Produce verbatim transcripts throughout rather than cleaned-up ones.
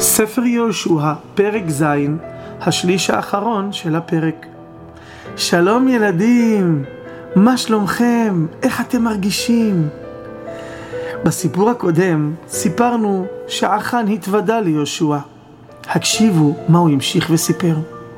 ספר יהושע, פרק ז', השליש האחרון של הפרק. שלום ילדים, מה שלומכם? איך אתם מרגישים? בסיפור הקודם סיפרנו שעכן התוודה ליהושע. הקשיבו מה הוא המשיך וסיפר.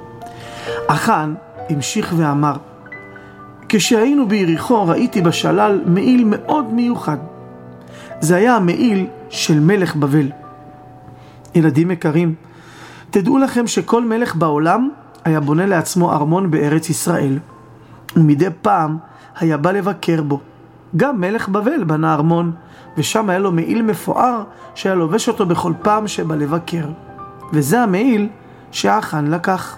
עכן המשיך ואמר, כשהיינו ביריחו ראיתי בשלל מעיל מאוד מיוחד. זה היה המעיל של מלך בבל. ילדים יקרים, תדעו לכם שכל מלך בעולם היה בונה לעצמו ארמון בארץ ישראל, ומדי פעם היה בא לבקר בו. גם מלך בבל בנה ארמון, ושם היה לו מעיל מפואר שהיה לובש אותו בכל פעם שבא לבקר. וזה המעיל שעכן לקח.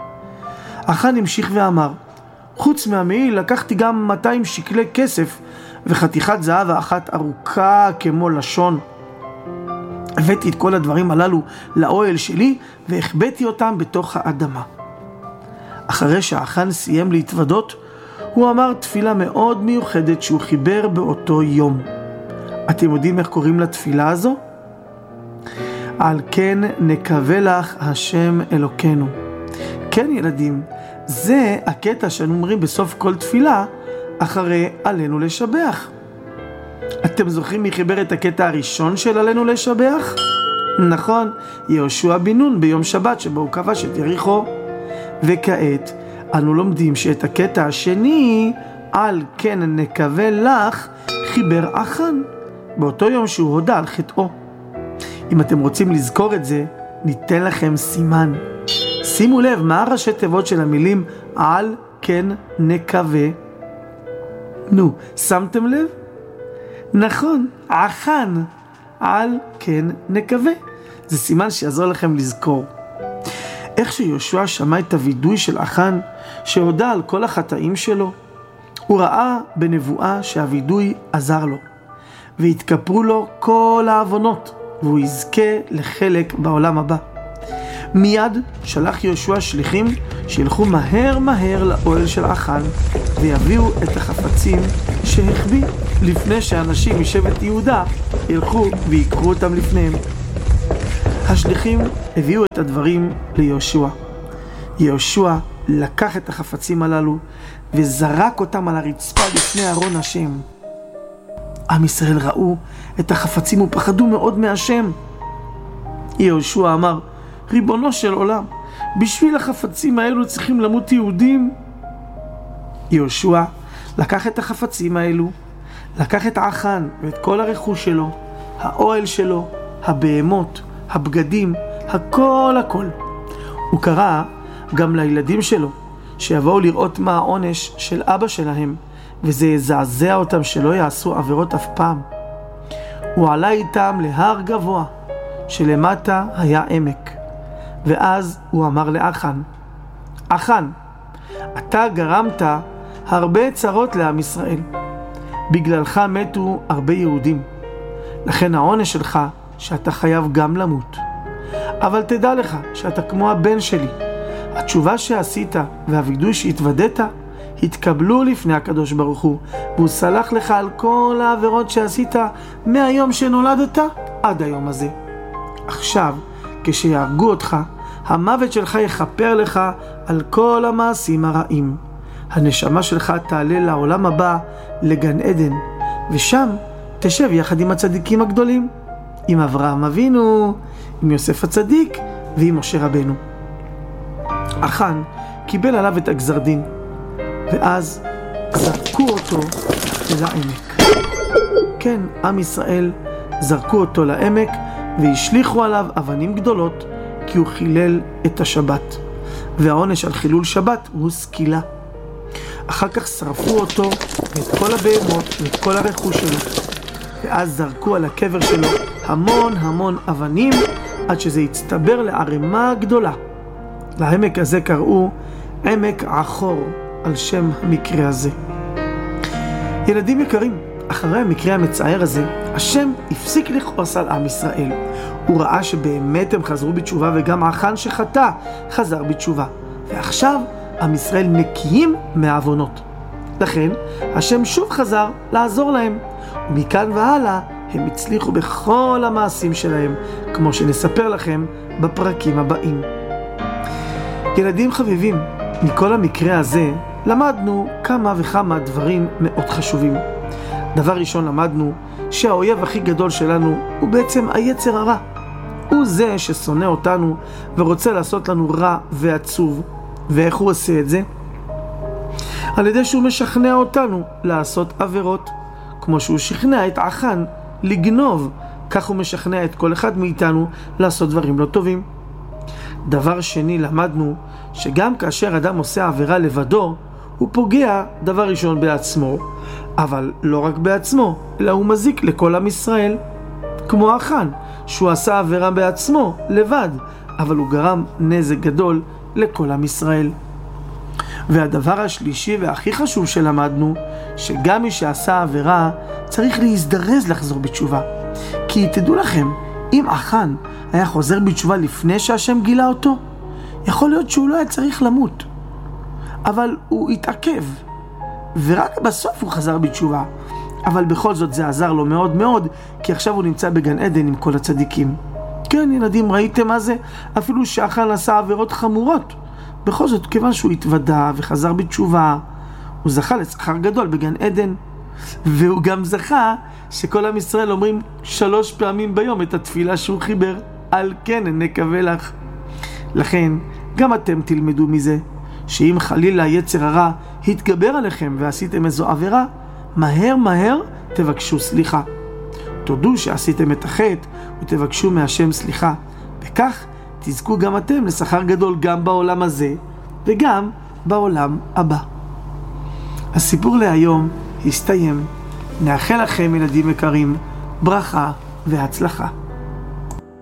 עכן המשיך ואמר, חוץ מהמעיל לקחתי גם מאתיים שקלי כסף וחתיכת זהב אחת ארוכה כמו לשון. הבאתי את כל הדברים הללו לאוהל שלי והחבאתי אותם בתוך האדמה. אחרי שעכן סיים להתוודות, הוא אמר תפילה מאוד מיוחדת שהוא חיבר באותו יום. אתם יודעים איך קוראים לתפילה הזו? על כן נקווה לך השם אלוקינו. כן ילדים, זה הקטע שאנו אומרים בסוף כל תפילה אחרי עלינו לשבח. אתם זוכרים מי חיבר את הקטע הראשון של עלינו לשבח? נכון, יהושע בן נון ביום שבת שבו הוא כבש את יריחו. וכעת אנו לומדים שאת הקטע השני, על כן נקווה לך, חיבר עכן באותו יום שהוא הודה על חטאו. אם אתם רוצים לזכור את זה, ניתן לכם סימן. שימו לב מה ראשי תיבות של המילים על כן נקווה. נו, שמתם לב? נכון, עכן, על כן נקווה. זה סימן שיעזור לכם לזכור. איך שיהושע שמע את הוידוי של עכן שהודה על כל החטאים שלו, הוא ראה בנבואה שהוידוי עזר לו והתכפרו לו כל העוונות והוא יזכה לחלק בעולם הבא. מיד שלח יהושע שליחים שילכו מהר מהר לאוהל של עכן ויביאו את החפצים שהחביא, לפני שאנשים משבט יהודה ילכו ויקחו אותם לפניהם. השליחים הביאו את הדברים ליהושע. יהושע לקח את החפצים הללו וזרק אותם על הרצפה לפני ארון השם. עם ישראל ראו את החפצים ופחדו מאוד מהשם. יהושע אמר, ריבונו של עולם, בשביל החפצים האלו צריכים למות יהודים? יהושע לקח את החפצים האלו, לקח את עכן ואת כל הרכוש שלו, האוהל שלו, הבהמות, הבגדים, הכל הכל. הוא קרא גם לילדים שלו שיבואו לראות מה העונש של אבא שלהם, וזה יזעזע אותם שלא יעשו עבירות אף פעם. הוא עלה איתם להר גבוה שלמטה היה עמק, ואז הוא אמר לעכן, עכן, אתה גרמת הרבה צרות לעם ישראל, בגללך מתו הרבה יהודים, לכן העונש שלך שאתה חייב גם למות. אבל תדע לך שאתה כמו הבן שלי. התשובה שעשית והווידוי שהתוודית התקבלו לפני הקדוש ברוך הוא, והוא סלח לך על כל העבירות שעשית מהיום שנולדת עד היום הזה. עכשיו כשיהרגו אותך, המוות שלך יכפר לך על כל המעשים הרעים. הנשמה שלך תעלה לעולם הבא, לגן עדן, ושם תשב יחד עם הצדיקים הגדולים, עם אברהם אבינו, עם יוסף הצדיק ועם משה רבנו. עכן קיבל עליו את הגזר דין, ואז זרקו אותו לעמק. כן, עם ישראל זרקו אותו לעמק והשליחו עליו אבנים גדולות, כי הוא חילל את השבת, והעונש על חילול שבת הוא סקילה. אחר כך שרפו אותו ואת כל הבהמות ואת כל הרכוש שלו, ואז זרקו על הקבר שלו המון המון אבנים עד שזה הצטבר לערימה גדולה. לעמק הזה קראו עמק עכור על שם המקרה הזה. ילדים יקרים, אחרי המקרה המצער הזה, השם הפסיק לכעוס על עם ישראל. הוא ראה שבאמת הם חזרו בתשובה, וגם עכן שחטא חזר בתשובה, ועכשיו עם ישראל נקיים מהעוונות. לכן השם שוב חזר לעזור להם, ומכאן והלאה הם הצליחו בכל המעשים שלהם, כמו שנספר לכם בפרקים הבאים. ילדים חביבים, מכל המקרה הזה למדנו כמה וכמה דברים מאוד חשובים. דבר ראשון, למדנו שהאויב הכי גדול שלנו הוא בעצם היצר הרע. הוא זה ששונא אותנו ורוצה לעשות לנו רע ועצוב. ואיך הוא עושה את זה? על ידי שהוא משכנע אותנו לעשות עבירות. כמו שהוא שכנע את אחן לגנוב, כך הוא משכנע את כל אחד מאיתנו לעשות דברים לא טובים. דבר שני, למדנו שגם כאשר אדם עושה עבירה לבדו, הוא פוגע דבר ראשון בעצמו, אבל לא רק בעצמו, אלא הוא מזיק לכל עם ישראל. כמו אחן, שהוא עשה עבירה בעצמו, לבד, אבל הוא גרם נזק גדול לכל עם ישראל. והדבר השלישי והכי חשוב שלמדנו, שגם מי שעשה עבירה צריך להזדרז לחזור בתשובה. כי תדעו לכם, אם אחן היה חוזר בתשובה לפני שהשם גילה אותו, יכול להיות שהוא לא היה צריך למות. אבל הוא התעכב, ורק בסוף הוא חזר בתשובה. אבל בכל זאת זה עזר לו מאוד מאוד, כי עכשיו הוא נמצא בגן עדן עם כל הצדיקים. כן, ילדים, ראיתם מה זה? אפילו שאחן עשה עבירות חמורות. בכל זאת, כיוון שהוא התוודע וחזר בתשובה, הוא זכה לשכר גדול בגן עדן. והוא גם זכה שכל עם ישראל אומרים שלוש פעמים ביום את התפילה שהוא חיבר, על כן נקווה לך. לכן, גם אתם תלמדו מזה, שאם חלילה יצר הרע התגבר עליכם ועשיתם איזו עבירה, מהר מהר תבקשו סליחה. תודו שעשיתם את החטא ותבקשו מהשם סליחה. וכך תזכו גם אתם לשכר גדול גם בעולם הזה וגם בעולם הבא. הסיפור להיום הסתיים. נאחל לכם ילדים יקרים ברכה והצלחה.